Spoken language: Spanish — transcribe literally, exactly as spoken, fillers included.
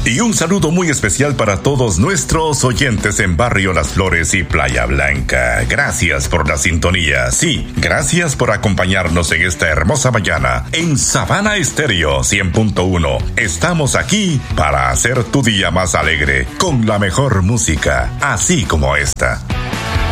Y un saludo muy especial para todos nuestros oyentes en Barrio Las Flores y Playa Blanca. Gracias por la sintonía. Sí, gracias por acompañarnos en esta hermosa mañana en Sabana Estéreo cien punto uno. Estamos aquí para hacer tu día más alegre con la mejor música, así como esta.